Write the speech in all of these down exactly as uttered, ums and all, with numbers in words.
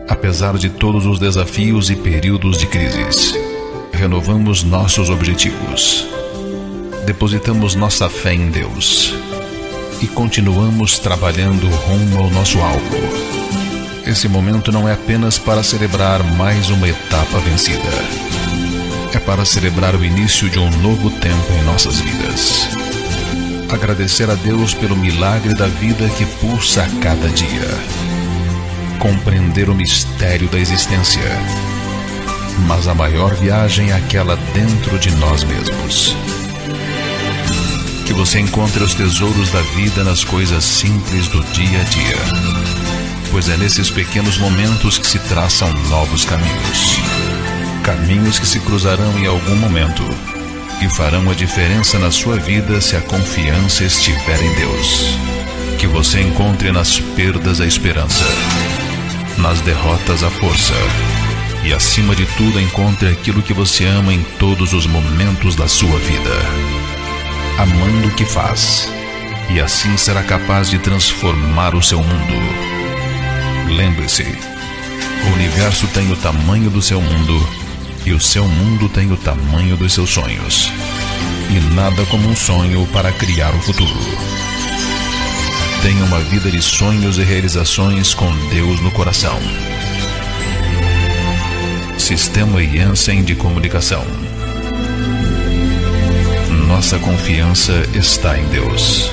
Apesar de todos os desafios e períodos de crises, renovamos nossos objetivos, depositamos nossa fé em Deus e continuamos trabalhando rumo ao nosso alvo. Esse momento não é apenas para celebrar mais uma etapa vencida. É para celebrar o início de um novo tempo em nossas vidas. Agradecer a Deus pelo milagre da vida que pulsa a cada dia. Compreender o mistério da existência. Mas a maior viagem é aquela dentro de nós mesmos. Que você encontre os tesouros da vida nas coisas simples do dia a dia. Pois é nesses pequenos momentos que se traçam novos caminhos. Caminhos que se cruzarão em algum momento e farão a diferença na sua vida se a confiança estiver em Deus. Que você encontre nas perdas a esperança, nas derrotas a força e, acima de tudo, encontre aquilo que você ama em todos os momentos da sua vida, amando o que faz, e assim será capaz de transformar o seu mundo. Lembre-se, o universo tem o tamanho do seu mundo e o seu mundo tem o tamanho dos seus sonhos, e nada como um sonho para criar o futuro. Tenha uma vida de sonhos e realizações com Deus no coração. Sistema Janssen de Comunicação. Nossa confiança está em Deus.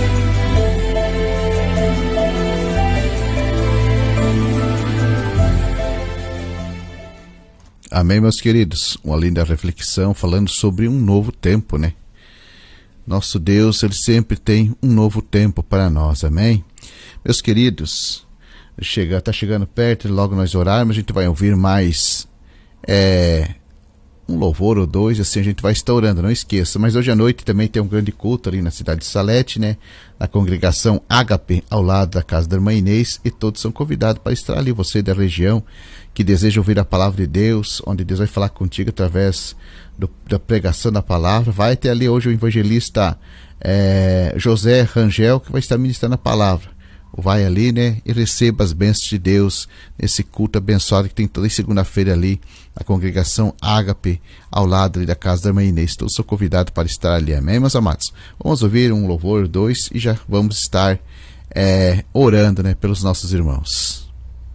Amém, meus queridos. Uma linda reflexão falando sobre um novo tempo, né? Nosso Deus, Ele sempre tem um novo tempo para nós, amém? Meus queridos, chega, tá chegando perto, logo nós orarmos, a gente vai ouvir mais é, um louvor ou dois, assim a gente vai estar orando, não esqueça. Mas hoje à noite também tem um grande culto ali na cidade de Salete, né? Na congregação Ágape, ao lado da casa da irmã Inês, e todos são convidados para estar ali, você da região, que deseja ouvir a palavra de Deus, onde Deus vai falar contigo através do, da pregação da palavra. Vai ter ali hoje o evangelista é, José Rangel, que vai estar ministrando a palavra. Vai ali, né, e receba as bênçãos de Deus nesse culto abençoado que tem toda segunda-feira ali, na congregação Ágape, ao lado ali da casa da irmã Inês. Todos são convidados para estar ali, amém, meus amados? Vamos ouvir um louvor, dois, e já vamos estar é, orando, né, pelos nossos irmãos.